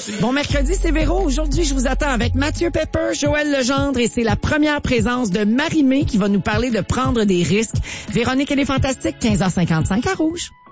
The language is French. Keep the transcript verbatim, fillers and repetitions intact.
Bon mercredi, c'est Véro. Aujourd'hui, je vous attends avec Mathieu Pepper, Joël Legendre et c'est la première présence de Marie-Mé qui va nous parler de prendre des risques. Véronique, elle est fantastique, quinze heures cinquante-cinq à Rouge.